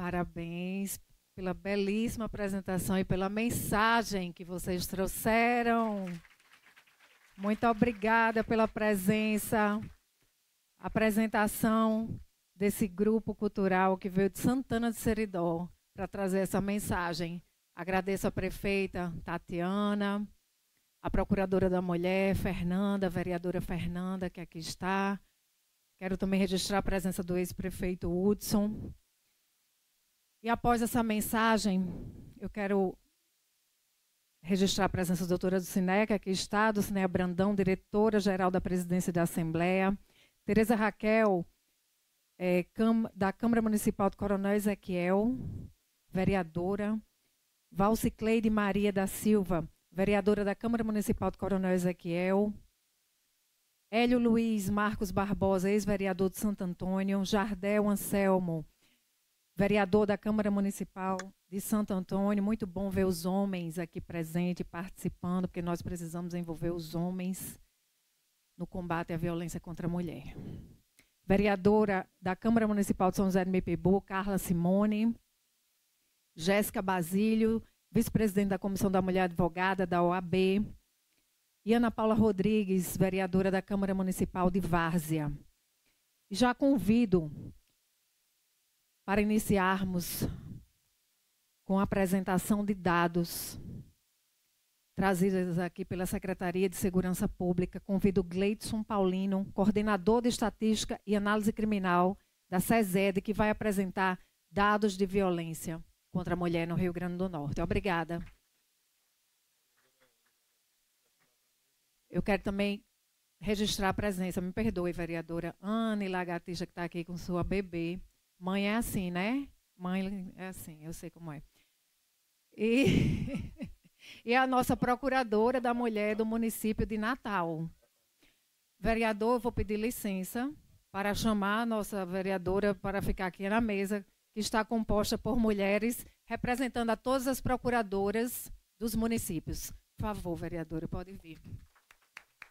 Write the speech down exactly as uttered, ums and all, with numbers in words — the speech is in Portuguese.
Parabéns pela belíssima apresentação e pela mensagem que vocês trouxeram. Muito obrigada pela presença, apresentação desse grupo cultural que veio de Santana de Seridó para trazer essa mensagem. Agradeço a prefeita Tatiana, a procuradora da mulher, Fernanda, a vereadora Fernanda, que aqui está. Quero também registrar a presença do ex-prefeito Hudson. E após essa mensagem, eu quero registrar a presença da doutora Dulcinea, que aqui está, Dulcinea Brandão, diretora-geral da Presidência da Assembleia, Tereza Raquel, é, da Câmara Municipal de Coronel Ezequiel, vereadora, Valcicleide Maria da Silva, vereadora da Câmara Municipal de Coronel Ezequiel, Hélio Luiz Marcos Barbosa, ex-vereador de Santo Antônio, Jardel Anselmo, vereador da Câmara Municipal de Santo Antônio. Muito bom ver os homens aqui presentes, participando, porque nós precisamos envolver os homens no combate à violência contra a mulher. Vereadora da Câmara Municipal de São José do Mipibu, Carla Simone, Jéssica Basílio, vice-presidente da Comissão da Mulher Advogada da O A B, e Ana Paula Rodrigues, vereadora da Câmara Municipal de Várzea. Já convido para iniciarmos com a apresentação de dados trazidos aqui pela Secretaria de Segurança Pública. Convido Gleidson Paulino, coordenador de Estatística e Análise Criminal da SESED, que vai apresentar dados de violência contra a mulher no Rio Grande do Norte. Obrigada. Eu quero também registrar a presença, me perdoe, vereadora Anne Lagartixa, que está aqui com sua bebê. Mãe é assim, né? Mãe é assim, eu sei como é. E, e a nossa procuradora da mulher do município de Natal. Vereador, eu vou pedir licença para chamar a nossa vereadora para ficar aqui na mesa, que está composta por mulheres, representando a todas as procuradoras dos municípios. Por favor, vereadora, pode vir.